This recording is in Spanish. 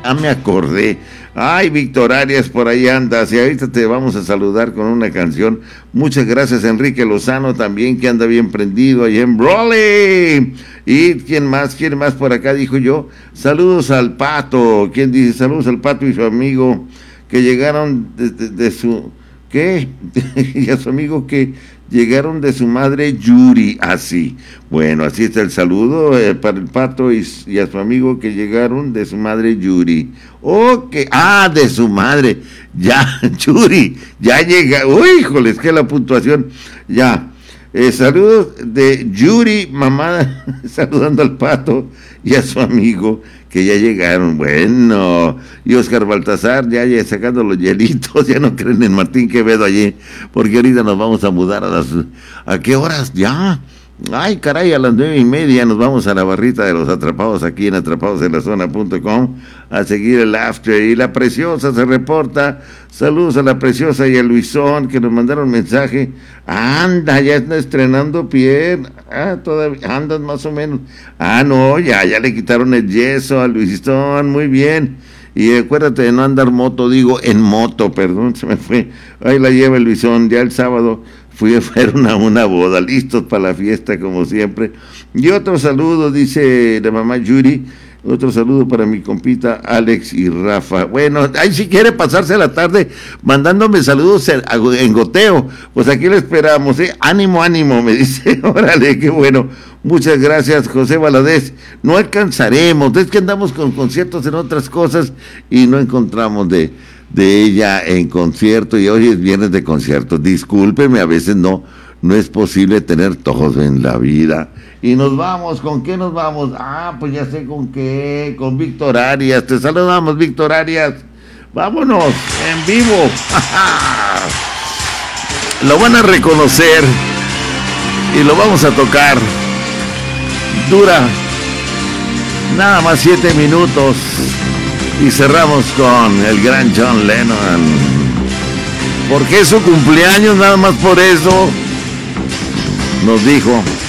me acordé. Ay, Víctor Arias, por ahí andas. Y ahorita te vamos a saludar con una canción. Muchas gracias, Enrique Lozano, también, que anda bien prendido ahí en Broly. ¿Y quién más? ¿Quién más por acá? Dijo yo. Saludos al Pato. ¿Quién dice? Saludos al Pato y su amigo que llegaron de su... ¿Qué? Y a su amigo que llegaron de su madre Yuri, así. Bueno, así está el saludo para el Pato y a su amigo que llegaron de su madre Yuri. De su madre, ya, Yuri, ya llega. Uy, híjoles, que la puntuación, ya. Saludos de Yuri, mamá, saludando al Pato y a su amigo que ya llegaron. Bueno, y Oscar Baltasar ya sacando los hielitos, ya no creen en Martín Quevedo allí, porque ahorita nos vamos a mudar ¿a qué horas? Ya, ay caray, a las 9:30 nos vamos a la barrita de los atrapados aquí en atrapadosenlazona.com a seguir el after. Y la Preciosa se reporta. Saludos a la Preciosa y a Luisón, que nos mandaron mensaje. Anda, ya está estrenando pie. Todavía andas más o menos. No, ya le quitaron el yeso a Luisón, muy bien. Y acuérdate de no andar en moto, perdón, se me fue. Ahí la lleva el Luisón. Ya el sábado fui a ver una boda, listos para la fiesta como siempre. Y otro saludo, dice la mamá Yuri. Otro saludo para mi compita Alex y Rafa. Bueno, ahí si quiere pasarse la tarde mandándome saludos en goteo, pues aquí le esperamos, ¿eh? Ánimo, me dice. Órale, qué bueno. Muchas gracias, José Valadez. No alcanzaremos, es que andamos con conciertos en otras cosas y no encontramos de ella en concierto, y hoy es viernes de conciertos. Discúlpeme, a veces no es posible tener todo en la vida. Y nos vamos, ¿con qué nos vamos? Pues ya sé con qué, con Víctor Arias. Te saludamos, Víctor Arias. Vámonos, en vivo. Lo van a reconocer y lo vamos a tocar. Dura nada más 7 minutos y cerramos con el gran John Lennon. Porque es su cumpleaños, nada más por eso nos dijo: